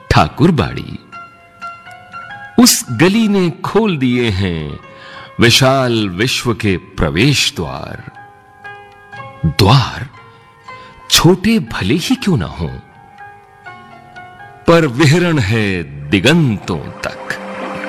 ठाकुर बाड़ी। उस गली ने खोल दिए हैं विशाल विश्व के प्रवेश द्वार। द्वार छोटे भले ही क्यों ना हो, पर विहरण है दिगंतों तक।